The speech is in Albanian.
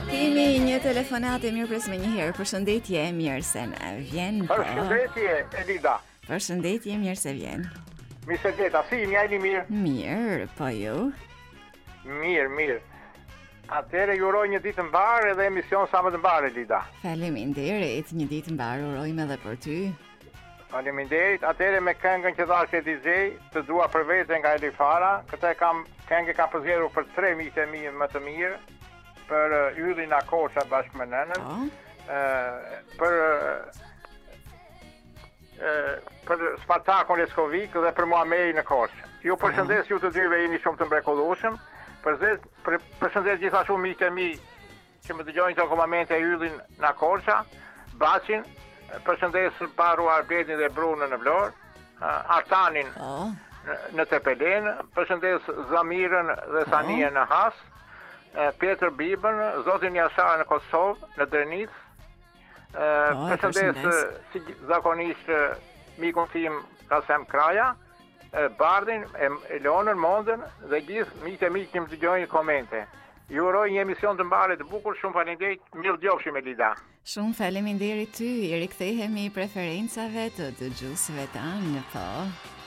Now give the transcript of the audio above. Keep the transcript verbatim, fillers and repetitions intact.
Kemi një telefonat e mirë pres me një herë. Përshëndetje, mirë se na vjen. Po. Përshëndetje, Elida. Përshëndetje, mirë se vjen. Mirë se vjeta, si një ajni mirë? Mirë, po ju? Mirë, mirë. Atëre ju uroj një ditë mbarë edhe emision sa më të mbarë, Elida. Faleminderit, një ditë mbarë urojmë edhe për ty. Faleminderit. Atëre me këngën që dashë D J, të dua për vete nga Elifara. Këtë kam këngë kam përzgjedhur për tre miqtë e mi më të mirë. Për uh, Yllin Akoça bashkë me nënën, oh. uh, për uh, për Spartakun Leskovik dhe për Muhamedi në Korçë. Ju përshëndes oh. ju të dyve, jeni shumë të mrekullueshëm. Përshëndes për, përshëndes gjithashtu miqtë e mi që më dëgjojnë këto momente Yllin Akoça, Baçin, përshëndes Paru Arbedin dhe Brunën në Vlorë, uh, Artanin oh. në, në Tepelen, përshëndes Zamirën dhe Sanien oh. në Has. Petër Bibën, zotin Jasar në Kosovë, në Drenis. Oh, përshëndes si zakonisht mikun tim Kasem Kraja, Bardhin, Elonën, Mondën dhe gjithë miqtë e mi që më dëgjojnë komente. Ju uroj një emision të mbarë të bukur, shumë faleminderit, mirëdjofshim Elida. Shumë faleminderit ty, i rikthehemi preferencave të dëgjuesve tanë, po.